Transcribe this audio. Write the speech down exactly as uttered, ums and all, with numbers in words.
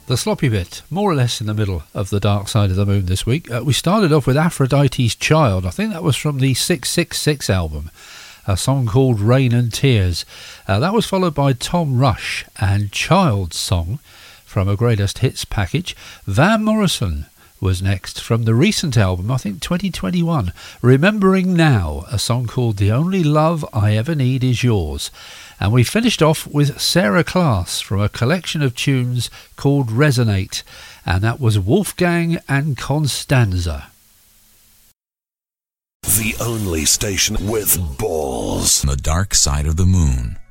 The sloppy bit, more or less in the middle of the Dark Side of the Moon this week. Uh, we started off with Aphrodite's Child. I think that was from the six six six album, a song called Rain and Tears. Uh, that was followed by Tom Rush and Child's Song from a Greatest Hits package. Van Morrison was next from the recent album, I think twenty twenty-one, Remembering Now, a song called The Only Love I Ever Need Is Yours. And we finished off with Sarah Class from a collection of tunes called Resonate, and that was Wolfgang and Constanza. The only station with balls. The Dark Side of the Moon.